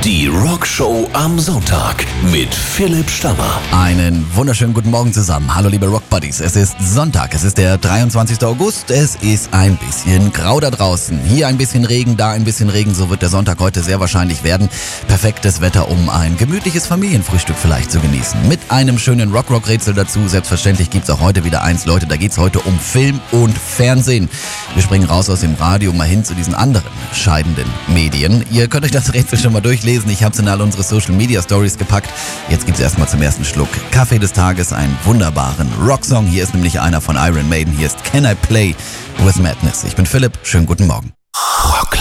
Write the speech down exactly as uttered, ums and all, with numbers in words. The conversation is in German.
Die Rockshow am Sonntag mit Philipp Stammer. Einen wunderschönen guten Morgen zusammen. Hallo liebe Rockbuddies, es ist Sonntag, es ist der dreiundzwanzigster August, es ist ein bisschen grau da draußen. Hier ein bisschen Regen, da ein bisschen Regen, so wird der Sonntag heute sehr wahrscheinlich werden. Perfektes Wetter, um ein gemütliches Familienfrühstück vielleicht zu genießen. Mit einem schönen Rock-Rock-Rätsel dazu. Selbstverständlich gibt's auch heute wieder eins. Leute, da geht's heute um Film und Fernsehen. Wir springen raus aus dem Radio mal hin zu diesen anderen scheidenden Medien. Ihr könnt euch das Rätsel schon mal durchlesen. Ich habe es in all unsere Social Media Stories gepackt. Jetzt gibt's erstmal zum ersten Schluck Kaffee des Tages, einen wunderbaren Rocksong. Hier ist nämlich einer von Iron Maiden. Hier ist Can I Play with Madness. Ich bin Philipp. Schönen guten Morgen. Rock